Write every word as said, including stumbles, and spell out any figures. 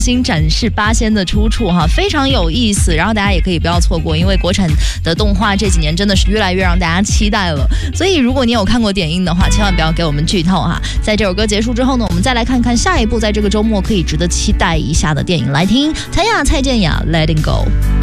新展示八仙的出处哈，非常有意思。然后大家也可以不要错过，因为国产的动画这几年真的是越来越让大家期待了。所以如果你有看过点映的话，千万不要给我们剧透哈。在这首歌结束之后呢，我们再来看看下一部在这个周末可以值得期待一下的电影。来听谭雅、蔡健雅《Letting Go》。